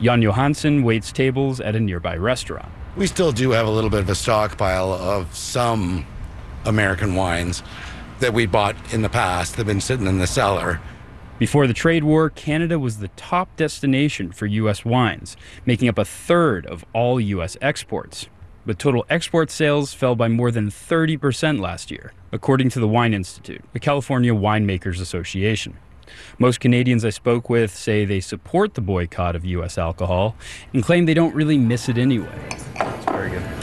Jan Johansson waits tables at a nearby restaurant. We still do have a little bit of a stockpile of some American wines that we bought in the past that have been sitting in the cellar. Before the trade war, Canada was the top destination for U.S. wines, making up a third of all U.S. exports. But total export sales fell by more than 30% last year, according to the Wine Institute, the California Winemakers Association. Most Canadians I spoke with say they support the boycott of U.S. alcohol and claim they don't really miss it anyway. It's very good.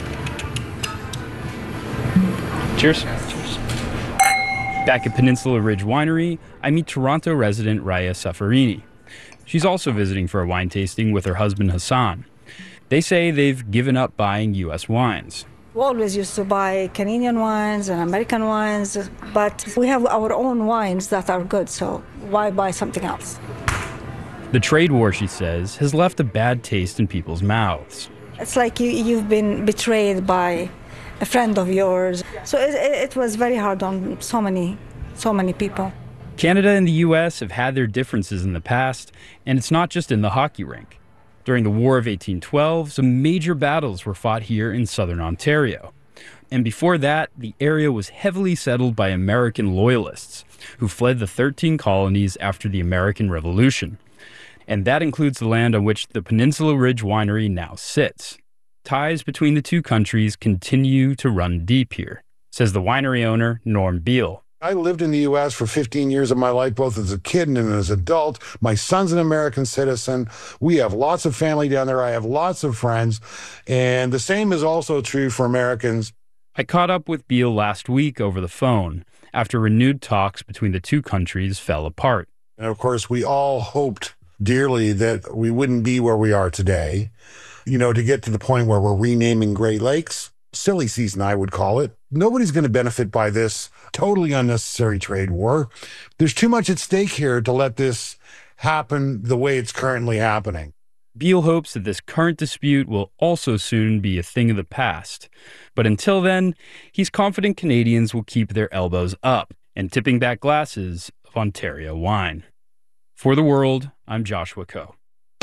Cheers. Cheers. Back at Peninsula Ridge Winery, I meet Toronto resident Raya Safarini. She's also visiting for a wine tasting with her husband Hassan. They say they've given up buying U.S. wines. We always used to buy Canadian wines and American wines, but we have our own wines that are good, so why buy something else? The trade war, she says, has left a bad taste in people's mouths. It's like you've been betrayed by a friend of yours. So it was very hard on so many people. Canada and the U.S. have had their differences in the past, and it's not just in the hockey rink. During the War of 1812, some major battles were fought here in southern Ontario. And before that, the area was heavily settled by American loyalists who fled the 13 colonies after the American Revolution. And that includes the land on which the Peninsula Ridge Winery now sits. Ties between the two countries continue to run deep here, says the winery owner, Norm Beal. I lived in the U.S. for 15 years of my life, both as a kid and as an adult. My son's an American citizen. We have lots of family down there. I have lots of friends. And the same is also true for Americans. I caught up with Beal last week over the phone after renewed talks between the two countries fell apart. And of course, we all hoped dearly that we wouldn't be where we are today. You know, to get to the point where we're renaming Great Lakes. Silly season, I would call it. Nobody's going to benefit by this totally unnecessary trade war. There's too much at stake here to let this happen the way it's currently happening. Beal hopes that this current dispute will also soon be a thing of the past. But until then, he's confident Canadians will keep their elbows up and tipping back glasses of Ontario wine. For The World, I'm Joshua Coe.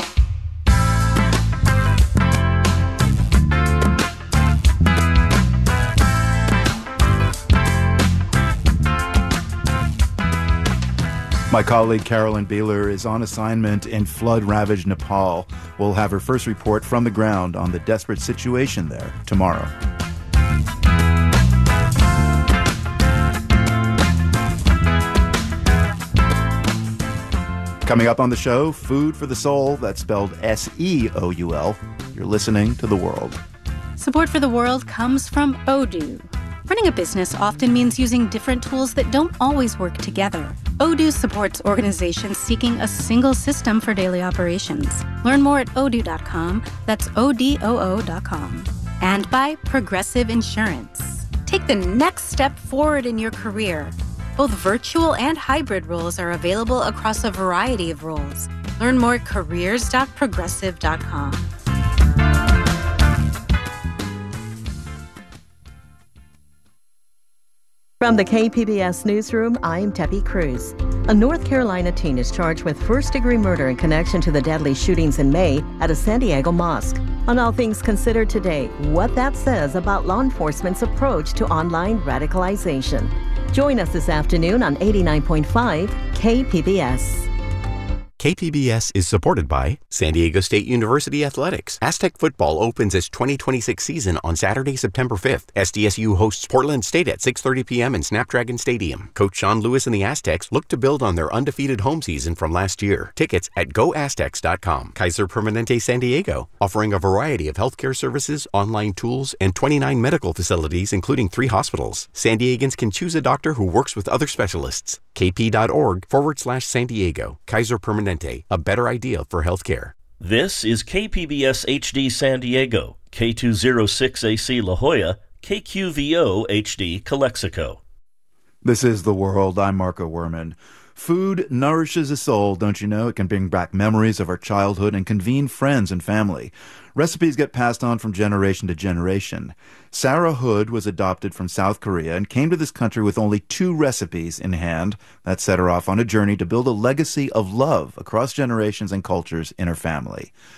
My colleague Carolyn Beeler is on assignment in flood-ravaged Nepal. We'll have her first report from the ground on the desperate situation there tomorrow. Coming up on the show, food for the soul, that's spelled S-E-O-U-L. You're listening to The World. Support for The World comes from Odoo. Running a business often means using different tools that don't always work together. Odoo supports organizations seeking a single system for daily operations. Learn more at odoo.com. That's ODOO.com. And by Progressive Insurance. Take the next step forward in your career. Both virtual and hybrid roles are available across a variety of roles. Learn more at careers.progressive.com. From the KPBS Newsroom, I'm Tepi Cruz. A North Carolina teen is charged with first-degree murder in connection to the deadly shootings in May at a San Diego mosque. On All Things Considered today, what that says about law enforcement's approach to online radicalization. Join us this afternoon on 89.5 KPBS. KPBS is supported by San Diego State University Athletics. Aztec football opens its 2026 season on Saturday, September 5th. SDSU hosts Portland State at 6:30 p.m. in Snapdragon Stadium. Coach Sean Lewis and the Aztecs look to build on their undefeated home season from last year. Tickets at goaztecs.com. Kaiser Permanente San Diego, offering a variety of healthcare services, online tools, and 29 medical facilities, including 3 hospitals. San Diegans can choose a doctor who works with other specialists. kp.org/San Diego. Kaiser Permanente, a better idea for healthcare. This is KPBS HD San Diego, K206AC La Jolla, KQVO HD Calexico. This is The World. I'm Marco Werman. Food nourishes the soul, don't you know? It can bring back memories of our childhood and convene friends and family. Recipes get passed on from generation to generation. Sarah Hood was adopted from South Korea and came to this country with only 2 recipes in hand. That set her off on a journey to build a legacy of love across generations and cultures in her family.